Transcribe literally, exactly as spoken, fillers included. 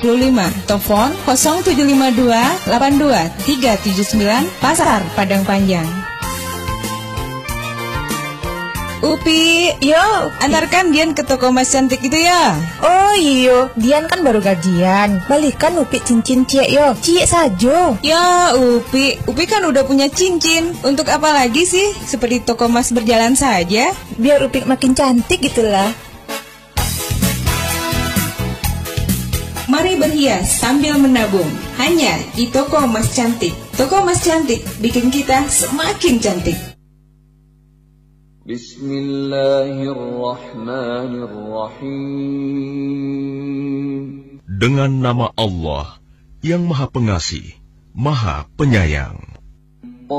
puluh lima. Telepon nol tujuh lima dua delapan dua tiga tujuh sembilan, Pasar Padang Panjang. Upi, yo, antarkan Dian ke toko emas cantik itu ya. Oh iyo, Dian kan baru gajian. Balikan Upi cincin cie yo, cie sajo. Ya Upi, Upi kan udah punya cincin. Untuk apa lagi sih? Seperti toko emas berjalan saja. Biar Upi makin cantik gitulah. Mari berhias sambil menabung. Hanya di toko emas cantik. Toko emas cantik bikin kita semakin cantik. Bismillahirrahmanirrahim. Dengan nama Allah yang Maha Pengasih, Maha Penyayang.